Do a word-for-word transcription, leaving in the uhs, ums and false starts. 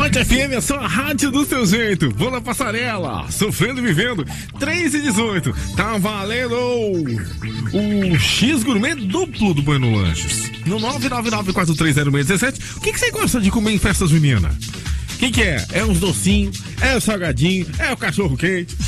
Band F M é só a rádio do seu jeito. Vou na passarela, sofrendo e vivendo. três e dezoito. Tá valendo o X Gourmet duplo do Bueno Lanches. No nove nove nove quatro três zero seis um sete. O que, que você gosta de comer em festa junina? O que, que é? É uns docinhos? É o salgadinho? É o cachorro quente?